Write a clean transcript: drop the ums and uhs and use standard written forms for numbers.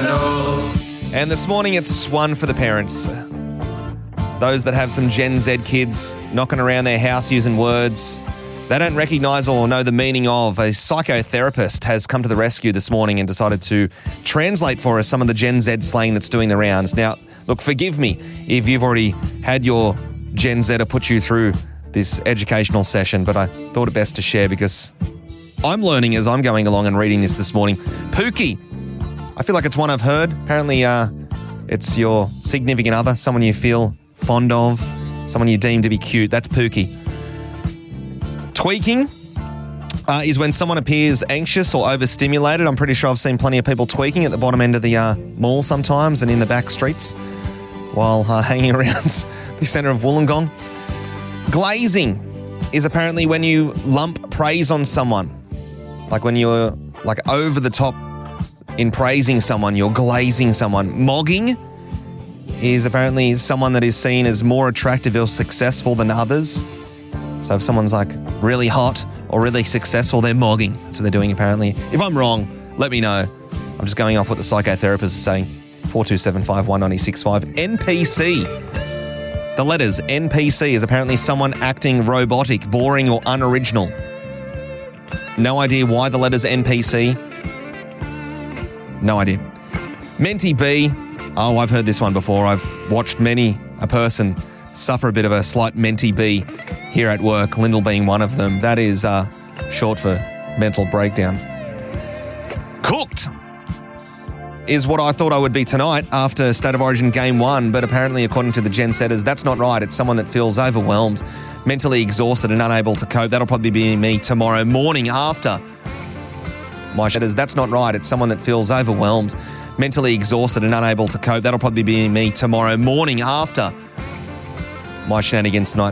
know. And this morning it's one for the parents. Those that have some Gen Z kids knocking around their house using words they don't recognise or know the meaning of. A psychotherapist has come to the rescue this morning and decided to translate for us some of the Gen Z slang that's doing the rounds. Now, look, forgive me if you've already had your Gen Zer put you through this educational session, but I thought it best to share because I'm learning as I'm going along and reading this morning. Pookie. I feel like it's one I've heard. Apparently, it's your significant other, someone you feel fond of, someone you deem to be cute. That's Pookie. Tweaking is when someone appears anxious or overstimulated. I'm pretty sure I've seen plenty of people tweaking at the bottom end of the mall sometimes and in the back streets while hanging around the centre of Wollongong. Glazing is apparently when you lump praise on someone. Like when you're like over the top in praising someone, you're glazing someone. Mogging is apparently someone that is seen as more attractive or successful than others. So if someone's like really hot or really successful, they're mogging. That's what they're doing apparently. If I'm wrong, let me know. I'm just going off what the psychotherapist is saying. 42751965. NPC. The letters NPC is apparently someone acting robotic, boring or unoriginal. No idea why the letters NPC. No idea. Mentee B. Oh, I've heard this one before. I've watched many a person suffer a bit of a slight mentee B here at work, Lyndall being one of them. That is short for mental breakdown. Cooked is what I thought I would be tonight after State of Origin Game 1, but apparently, according to the Gen Setters, that's not right. It's someone that feels overwhelmed, mentally exhausted and unable to cope. That'll probably be me tomorrow morning after my Setters. That's not right. It's someone that feels overwhelmed, mentally exhausted and unable to cope. That'll probably be me tomorrow morning after my shenanigans tonight.